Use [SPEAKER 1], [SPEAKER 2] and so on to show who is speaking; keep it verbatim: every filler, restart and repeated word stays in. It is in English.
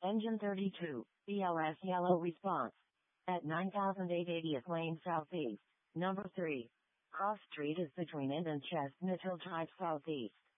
[SPEAKER 1] Engine thirty-two, B L S yellow response. At nine thousand eight hundred eightieth Lane Southeast. Number three. Cross Street is between End and Chestnut Hill Drive Southeast.